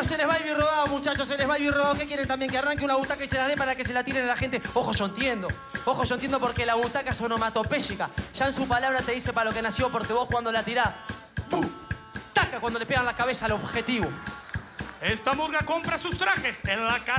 se les va el birrodado, muchachos, se les va el birrodado. ¿Qué quieren también? Que arranque una butaca y se las dé para que se la tiren a la gente. Ojo, yo entiendo. Ojo, yo entiendo porque la butaca es onomatopéyica. Ya en su palabra te dice para lo que nació, porque vos cuando la tirás, ¡pum! Taca cuando le pegan la cabeza al objetivo. Esta murga compra sus trajes en la casa.